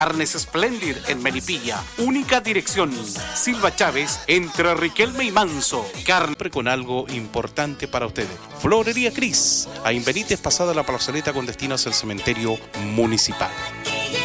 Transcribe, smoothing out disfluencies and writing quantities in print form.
Carnes Splendid en Melipilla. Única dirección. Silva Chávez, entre Riquelme y Manso. Carne con algo importante para ustedes. Florería Cris. A Inverites, pasada la plazoleta con destino hacia el cementerio municipal.